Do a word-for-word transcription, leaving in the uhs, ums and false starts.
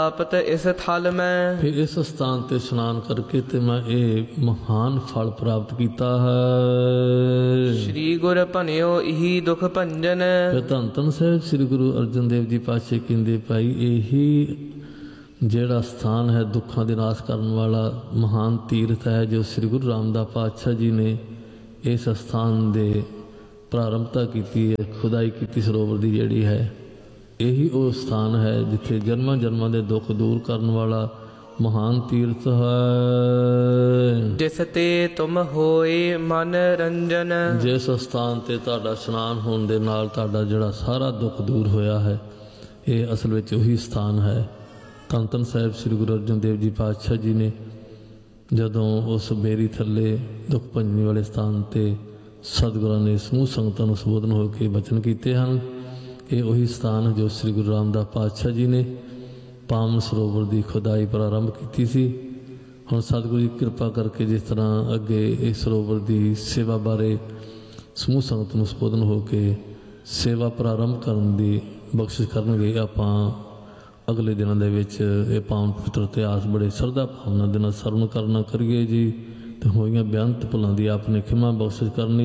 ਪ੍ਰਾਪਤ ਇਸ ਥਲ ਮੈਂ। ਫਿਰ ਇਸ ਸਥਾਨ ਤੇ ਇਸ਼ਨਾਨ ਕਰਕੇ ਤੇ ਮੈਂ ਇਹ ਮਹਾਨ ਫਲ ਪ੍ਰਾਪਤ ਕੀਤਾ ਹੈ। ਸ੍ਰੀ ਗੁਰ ਭਨਿਓ ਇਹੀ ਦੁਖ ਭੰਜਨ। ਫਿਰ ਧੰਨ ਧੰਨ ਸਾਹਿਬ ਸ੍ਰੀ ਗੁਰੂ ਅਰਜਨ ਦੇਵ ਜੀ ਪਾਤਸ਼ਾਹ ਕਹਿੰਦੇ ਭਾਈ ਇਹੀ ਜਿਹੜਾ ਸਥਾਨ ਹੈ ਦੁੱਖਾਂ ਦੇ ਨਾਸ਼ ਕਰਨ ਵਾਲਾ ਮਹਾਨ ਤੀਰਥ ਹੈ ਜੋ ਸ੍ਰੀ ਗੁਰੂ ਰਾਮਦਾਸ ਪਾਤਸ਼ਾਹ ਜੀ ਨੇ ਇਸ ਸਥਾਨ ਦੇ ਪ੍ਰਾਰੰਭਤਾ ਕੀਤੀ ਹੈ, ਖੁਦਾਈ ਕੀਤੀ ਸਰੋਵਰ ਦੀ ਜਿਹੜੀ ਹੈ। ਇਹੀ ਉਹ ਸਥਾਨ ਹੈ ਜਿੱਥੇ ਜਨਮਾਂ ਜਨਮਾਂ ਦੇ ਦੁੱਖ ਦੂਰ ਕਰਨ ਵਾਲਾ ਮਹਾਨ ਤੀਰਥ ਹੈ। ਜਿਸ ਤੇ ਤੁਮ ਹੋਏ ਮਨ ਰੰਜਨ। ਜਿਸ ਸਥਾਨ ਤੇ ਤੁਹਾਡਾ ਇਸ਼ਨਾਨ ਹੋਣ ਦੇ ਨਾਲ ਤੁਹਾਡਾ ਜਿਹੜਾ ਸਾਰਾ ਦੁੱਖ ਦੂਰ ਹੋਇਆ ਹੈ, ਇਹ ਅਸਲ ਵਿੱਚ ਉਹੀ ਸਥਾਨ ਹੈ। ਧੰਨ ਧੰਨ ਸਾਹਿਬ ਸ੍ਰੀ ਗੁਰੂ ਅਰਜਨ ਦੇਵ ਜੀ ਪਾਤਸ਼ਾਹ ਜੀ ਨੇ ਜਦੋਂ ਉਸ ਬੇਰੀ ਥੱਲੇ ਦੁੱਖ ਭੰਜਨੀ ਵਾਲੇ ਸਥਾਨ ਤੇ ਸਤਿਗੁਰਾਂ ਨੇ ਸਮੂਹ ਸੰਗਤਾਂ ਨੂੰ ਸੰਬੋਧਨ ਹੋ ਕੇ ਬਚਨ ਕੀਤੇ ਹਨ। ਇਹ ਉਹੀ ਸਥਾਨ ਹੈ ਜੋ ਸ੍ਰੀ ਗੁਰੂ ਰਾਮਦਾਸ ਪਾਤਸ਼ਾਹ ਜੀ ਨੇ ਪਾਵਨ ਸਰੋਵਰ ਦੀ ਖੁਦਾਈ ਪ੍ਰਾਰੰਭ ਕੀਤੀ ਸੀ। ਹੁਣ ਸਤਿਗੁਰੂ ਜੀ ਕਿਰਪਾ ਕਰਕੇ ਜਿਸ ਤਰ੍ਹਾਂ ਅੱਗੇ ਇਸ ਸਰੋਵਰ ਦੀ ਸੇਵਾ ਬਾਰੇ ਸਮੂਹ ਸੰਗਤ ਨੂੰ ਸੰਬੋਧਨ ਹੋ ਕੇ ਸੇਵਾ ਪ੍ਰਾਰੰਭ ਕਰਨ ਦੀ ਬਖਸ਼ਿਸ਼ ਕਰਨਗੇ। ਆਪਾਂ ਅਗਲੇ ਦਿਨਾਂ ਦੇ ਵਿੱਚ ਇਹ ਪਾਵਨ ਪਵਿੱਤਰ ਇਤਿਹਾਸ ਬੜੇ ਸ਼ਰਧਾ ਭਾਵਨਾ ਦੇ ਨਾਲ ਸਰਵਣ ਕਰਨਾ ਕਰੀਏ ਜੀ। ਤੇ ਹੋਈਆਂ ਬੇਅੰਤ ਭੁੱਲਾਂ ਦੀ ਆਪ ਨੇ ਖਿਮਾ ਬਖਸ਼ਿਸ਼ ਕਰਨੀ।